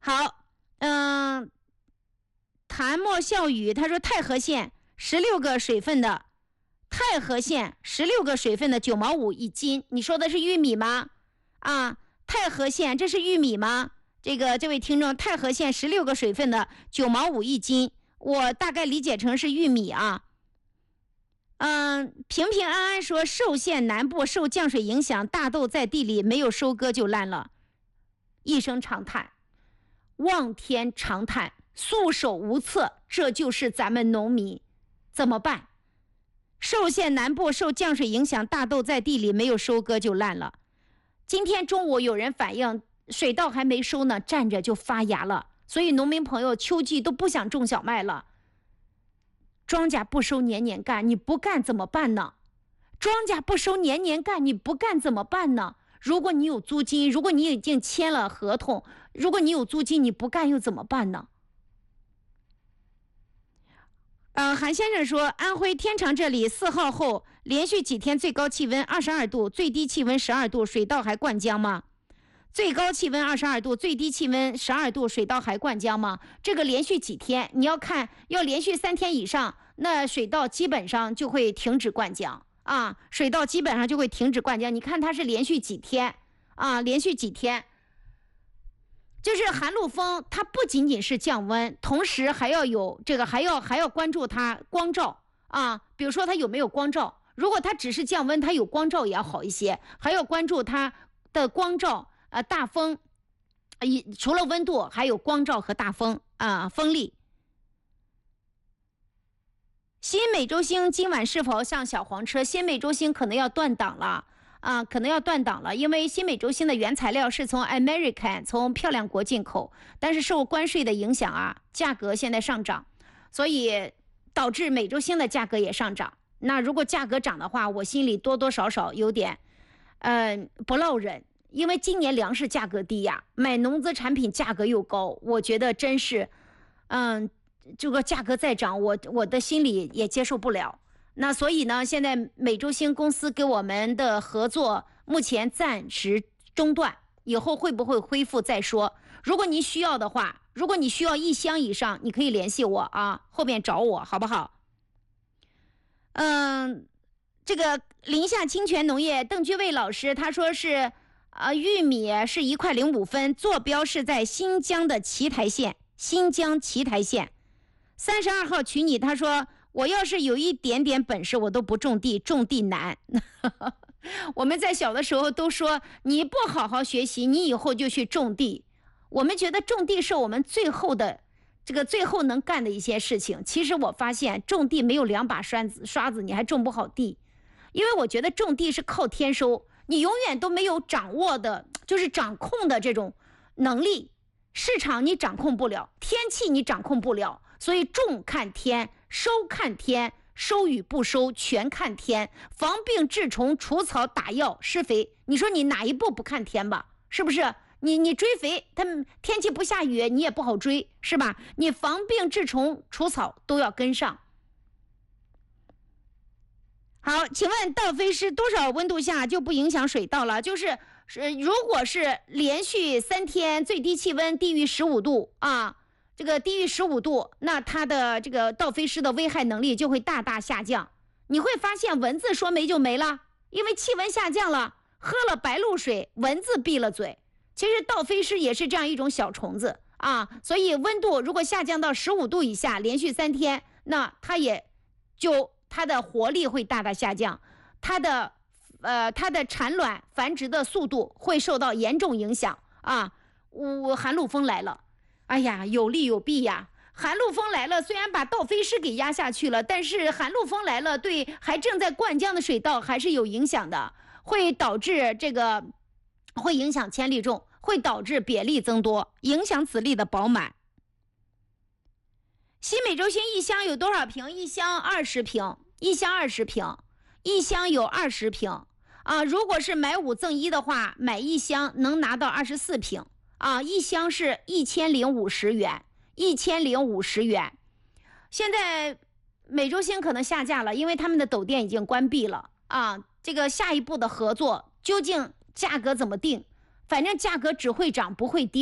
好，谈莫笑语他说太和县16个水分的9毛5一斤，你说的是玉米吗？啊，太和县这是玉米吗？这位听众，太和县16个水分的9毛5一斤，我大概理解成是玉米啊。平平安安说寿县南部受降水影响，大豆在地里没有收割就烂了，一声长叹，望天长叹，束手无策，这就是咱们农民怎么办？寿县南部受降水影响，大豆在地里没有收割就烂了。今天中午有人反映水稻还没收呢，站着就发芽了，所以农民朋友秋季都不想种小麦了。庄稼不收年年干，你不干怎么办呢？庄稼不收年年干，你不干怎么办呢？如果你有租金，如果你已经签了合同，如果你有租金你不干又怎么办呢？韩先生说，安徽天长这里4号后连续几天最高气温22度，最低气温12度，水稻还灌浆吗？最高气温22度，最低气温12度，水稻还灌浆吗？这个连续几天，你要看，要连续3天以上，那水稻基本上就会停止灌浆啊，水稻基本上就会停止灌浆。你看它是连续几天啊，连续几天。就是寒露风，它不仅仅是降温，同时还要有这个，还要关注它光照啊。比如说它有没有光照，如果它只是降温，它有光照也要好一些，还要关注它的光照大风，除了温度，还有光照和大风风力。新美洲星今晚是否上小黄车？新美洲星可能要断档了。可能要断档了，因为新美洲星的原材料是从 American 从漂亮国进口，但是受关税的影响价格现在上涨，所以导致美洲星的价格也上涨。那如果价格涨的话，我心里多多少少有点不落忍，因为今年粮食价格低呀，买农资产品价格又高，我觉得真是这个价格再涨，我的心里也接受不了。那所以呢，现在美洲星公司给我们的合作目前暂时中断，以后会不会恢复再说。如果您需要的话，如果你需要1箱以上，你可以联系我后面找我好不好？这个临夏清泉农业邓居卫老师他说是玉米是1块05分，坐标是在新疆的奇台县32号娶你，他说我要是有一点点本事，我都不种地，种地难。我们在小的时候都说，你不好好学习，你以后就去种地。我们觉得种地是我们最后能干的一些事情。其实我发现种地没有2把刷子，你还种不好地。因为我觉得种地是靠天收，你永远都没有掌握的，就是掌控的这种能力。市场你掌控不了，天气你掌控不了，所以种看天，收看天，收与不收全看天，防病治虫除草打药施肥，你说你哪一步不看天吧？是不是？你追肥，天气不下雨你也不好追，是吧？你防病治虫除草都要跟上。好，请问稻飞是多少温度下就不影响水稻了？就是如果是连续3天最低气温低于15度这个低于15度，那它的这个稻飞虱的危害能力就会大大下降。你会发现蚊子说没就没了，因为气温下降了，喝了白露水，蚊子闭了嘴。其实稻飞虱也是这样一种小虫子所以温度如果下降到15度以下，连续3天，那它的活力会大大下降，它的产卵繁殖的速度会受到严重影响寒露风来了，哎呀，有利有弊呀。寒露风来了，虽然把稻飞虱给压下去了，但是寒露风来了，对还正在灌浆的水稻还是有影响的，会导致会影响千粒重，会导致瘪粒增多，影响籽粒的饱满。新美洲星一箱有多少瓶？一箱20瓶，一箱有20瓶如果是买5赠1的话，买1箱能拿到24瓶一箱是1050元。现在美洲星可能下架了，因为他们的斗店已经关闭了这个下一步的合作究竟价格怎么定？反正价格只会涨不会跌。